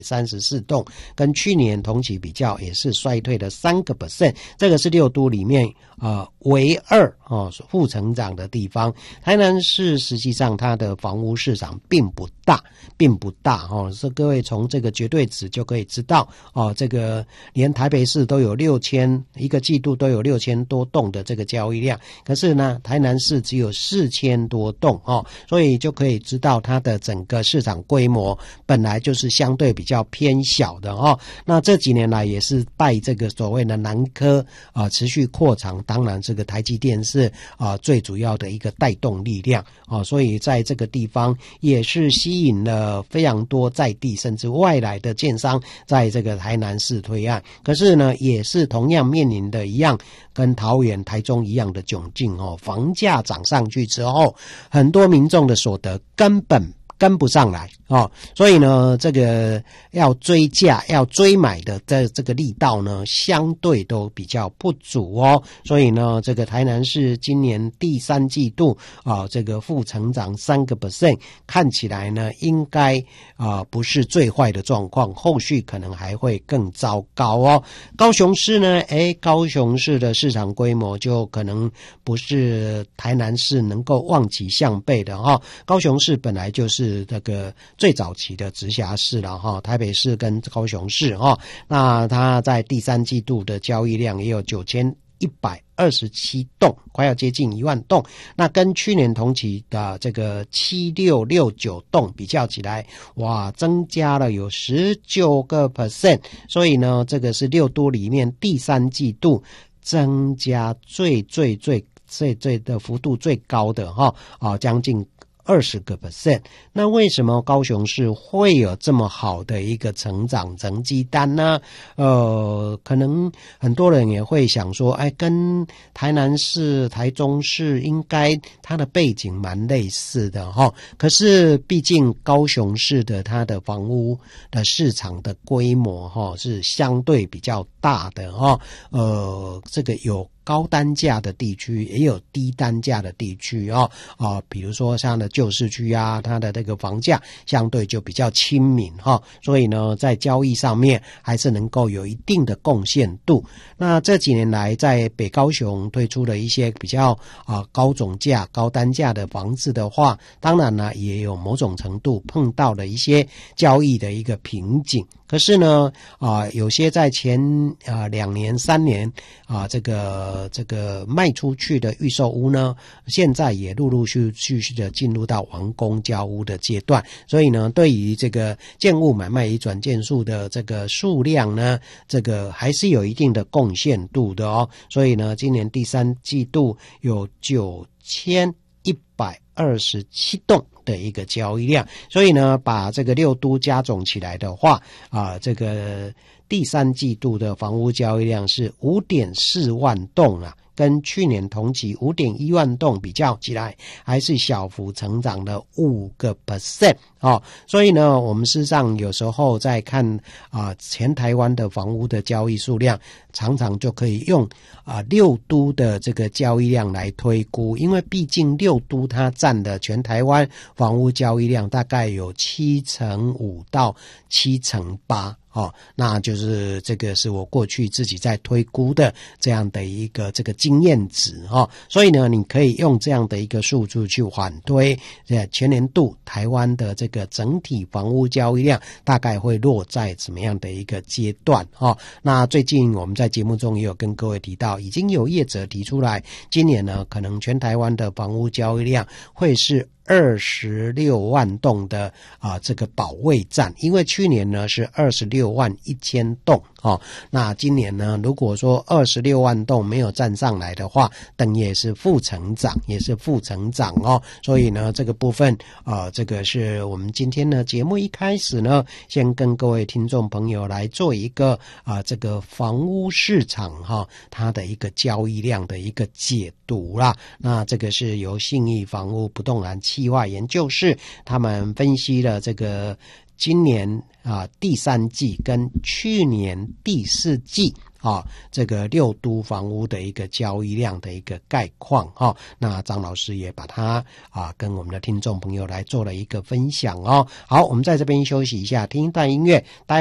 34栋，跟去年同期比较也是衰退的3%，这个是6都里面唯二负成长的地方。台南市实际上它的房屋市场并不大所以各位从这个绝对值就可以知道这个连台北市都有6000，一个季度都有6000多栋的这个交易量，可是呢台南市只有4000多栋所以就可以知道它的整个市场规模本来就是相对比较偏小的那这几年来也是拜这个所谓的南科持续扩张，当然这个台积电是最主要的一个带动力量所以在这个地方也是吸引了非常多在地甚至外来的建商在这个台南市推案。可是呢也是同样面临的一样跟桃园台中一样的窘境房价涨上去之后，很多民众的所得根本跟不上来所以呢这个要追价要追买的这个力道呢相对都比较不足所以呢这个台南市今年第3季度这个负成长3%，看起来呢应该不是最坏的状况，后续可能还会更糟糕高雄市呢高雄市的市场规模就可能不是台南市能够望其项背的高雄市本来就是这个最早期的直辖市了台北市跟高雄市那它在第3季度的交易量也有9127栋，快要接近1万栋，那跟去年同期的这个7669栋比较起来，哇，增加了有19%，所以呢这个是6都里面第3季度增加最的幅度最高的将近20%。那为什么高雄市会有这么好的一个成长成绩单呢？可能很多人也会想说跟台南市台中市应该它的背景蛮类似的可是毕竟高雄市的它的房屋的市场的规模是相对比较大的这个有高单价的地区也有低单价的地区比如说像的旧市区它的这个房价相对就比较亲民所以呢在交易上面还是能够有一定的贡献度。那这几年来在北高雄推出了一些比较高总价高单价的房子的话，当然呢也有某种程度碰到了一些交易的一个瓶颈。可是呢有些在前2年3年这个卖出去的预售屋呢，现在也陆陆续续的进入到完工交屋的阶段，所以呢对于这个建物买卖移转件数的这个数量呢，这个还是有一定的贡献度的所以呢今年第3季度有9127栋的一个交易量，所以呢把这个6都加总起来的话这个第3季度的房屋交易量是 5.4 万栋跟去年同期 5.1 万栋比较起来还是小幅成长了 5% 所以呢我们事实上有时候在看全台湾的房屋的交易数量，常常就可以用6都的这个交易量来推估，因为毕竟6都它占的全台湾房屋交易量大概有7%5%到7%8%那就是这个是我过去自己在推估的这样的一个这个经验值所以呢你可以用这样的一个数字去反推全年度台湾的这个整体房屋交易量大概会落在怎么样的一个阶段那最近我们在节目中也有跟各位提到，已经有业者提出来，今年呢可能全台湾的房屋交易量会是26万栋的这个保卫战，因为去年呢是26万1000栋那今年呢如果说26万栋没有站上来的话，等也是负成长所以呢这个部分这个是我们今天呢节目一开始呢先跟各位听众朋友来做一个这个房屋市场它的一个交易量的一个解读啦。那这个是由信义房屋不动产企划研究室他们分析了这个今年第3季跟去年第4季这个6都房屋的一个交易量的一个概况那张老师也把它跟我们的听众朋友来做了一个分享好，我们在这边休息一下，听一段音乐。